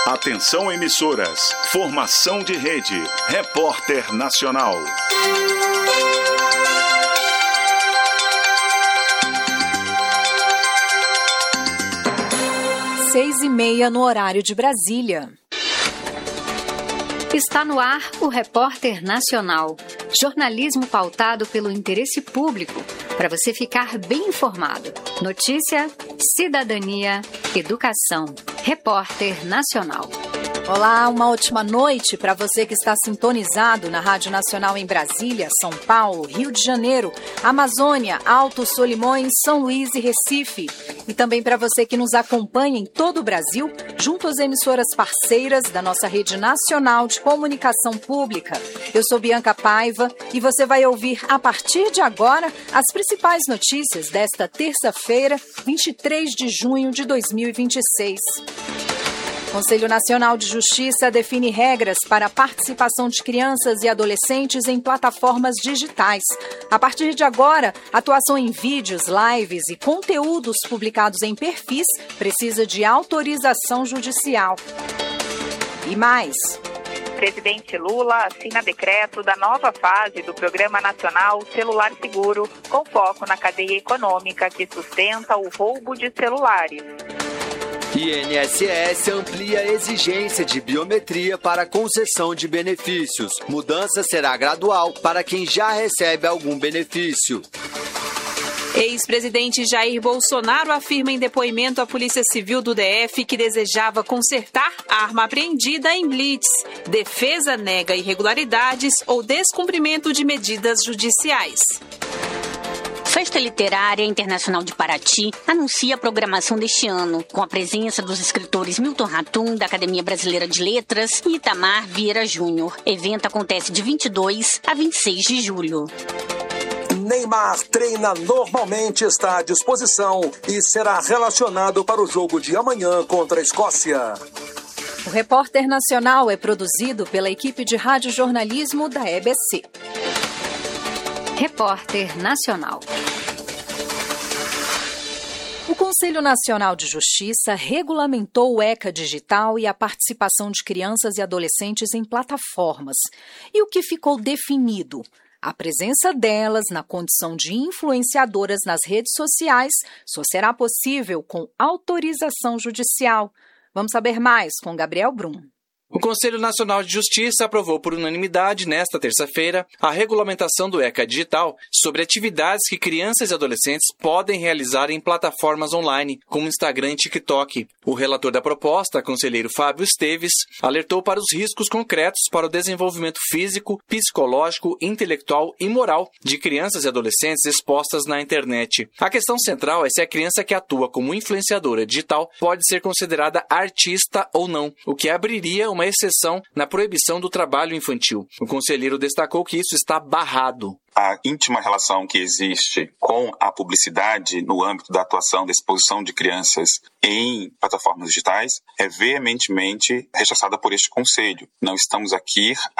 Atenção emissoras, formação de rede, Repórter Nacional. 6h30 no horário de Brasília. Está no ar o Repórter Nacional, jornalismo pautado pelo interesse público, para você ficar bem informado. Notícia, cidadania, educação. Repórter Nacional. Olá, uma ótima noite para você que está sintonizado na Rádio Nacional em Brasília, São Paulo, Rio de Janeiro, Amazônia, Alto Solimões, São Luís e Recife. E também para você que nos acompanha em todo o Brasil, junto às emissoras parceiras da nossa Rede Nacional de Comunicação Pública. Eu sou Bianca Paiva e você vai ouvir a partir de agora as principais notícias desta terça-feira, 23 de junho de 2026. O Conselho Nacional de Justiça define regras para a participação de crianças e adolescentes em plataformas digitais. A partir de agora, atuação em vídeos, lives e conteúdos publicados em perfis precisa de autorização judicial. E mais. Presidente Lula assina decreto da nova fase do Programa Nacional Celular Seguro, com foco na cadeia econômica que sustenta o roubo de celulares. INSS amplia a exigência de biometria para concessão de benefícios. Mudança será gradual para quem já recebe algum benefício. Ex-presidente Jair Bolsonaro afirma em depoimento à Polícia Civil do DF que desejava consertar a arma apreendida em blitz. Defesa nega irregularidades ou descumprimento de medidas judiciais. Festa Literária Internacional de Paraty anuncia a programação deste ano, com a presença dos escritores Milton Ratum, da Academia Brasileira de Letras, e Itamar Vieira Júnior. Evento acontece de 22 a 26 de julho. Neymar treina normalmente, está à disposição e será relacionado para o jogo de amanhã contra a Escócia. O Repórter Nacional é produzido pela equipe de radiojornalismo da EBC. Repórter Nacional. O Conselho Nacional de Justiça regulamentou o ECA Digital e a participação de crianças e adolescentes em plataformas. E o que ficou definido? A presença delas na condição de influenciadoras nas redes sociais só será possível com autorização judicial. Vamos saber mais com Gabriel Brum. O Conselho Nacional de Justiça aprovou por unanimidade, nesta terça-feira, a regulamentação do ECA Digital sobre atividades que crianças e adolescentes podem realizar em plataformas online, como Instagram e TikTok. O relator da proposta, conselheiro Fábio Esteves, alertou para os riscos concretos para o desenvolvimento físico, psicológico, intelectual e moral de crianças e adolescentes expostas na internet. A questão central é se a criança que atua como influenciadora digital pode ser considerada artista ou não, o que abriria uma exceção na proibição do trabalho infantil. O conselheiro destacou que isso está barrado. A íntima relação que existe com a publicidade no âmbito da atuação da exposição de crianças em plataformas digitais é veementemente rechaçada por este Conselho. Não estamos aqui